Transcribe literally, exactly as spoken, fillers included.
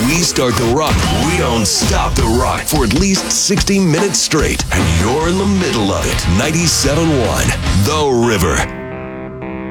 We start the rock, we don't stop the rock for at least sixty minutes straight. And you're in the middle of it. ninety-seven point one The River.